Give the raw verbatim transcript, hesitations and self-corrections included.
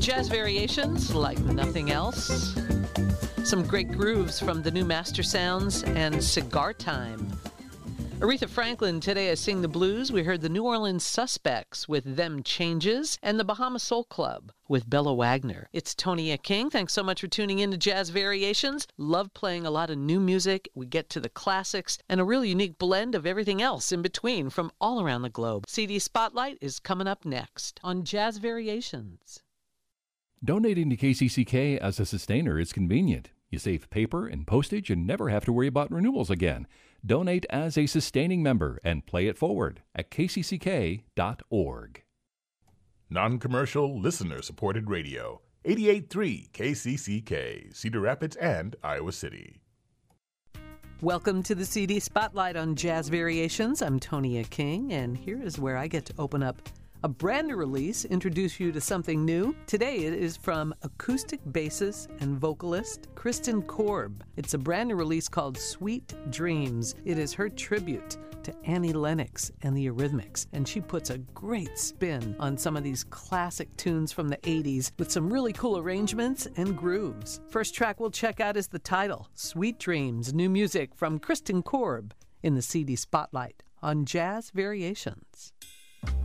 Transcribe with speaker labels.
Speaker 1: Jazz Variations, like nothing else. Some great grooves from the new Master Sounds and Cigar Time. Aretha Franklin today is Sing the Blues. We heard the New Orleans Suspects with Them Changes and the Bahama Soul Club with Bella Wagner. It's Tonya King. Thanks so much for tuning in to Jazz Variations. Love playing a lot of new music. We get to the classics and a really unique blend of everything else in between from all around the globe. C D Spotlight is coming up next on Jazz Variations.
Speaker 2: Donating to K C C K as a sustainer is convenient. You save paper and postage and never have to worry about renewals again. Donate as a sustaining member and play it forward at k c c k dot org.
Speaker 3: Non-commercial, listener-supported radio. eighty-eight point three K C C K, Cedar Rapids and Iowa City.
Speaker 1: Welcome to the C D Spotlight on Jazz Variations. I'm Tonya King, and here is where I get to open up a brand new release, introduce you to something new. Today it is from acoustic bassist and vocalist Kristen Korb. It's a brand new release called Sweet Dreams. It is her tribute to Annie Lennox and the Eurythmics, and she puts a great spin on some of these classic tunes from the eighties with some really cool arrangements and grooves. First track we'll check out is the title, Sweet Dreams, new music from Kristen Korb in the C D Spotlight on Jazz Variations.